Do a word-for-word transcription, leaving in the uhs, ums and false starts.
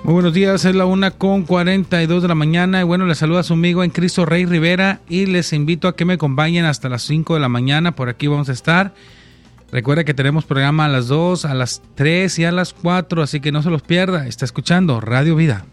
Muy buenos días, es la una con cuarenta y dos de la mañana y bueno, les saluda a su amigo en Cristo Rey Rivera y les invito a que me acompañen hasta las cinco de la mañana, por aquí vamos a estar. Recuerda que tenemos programa a las dos, a las tres y a las cuatro, así que no se los pierda, está escuchando Radio Vida.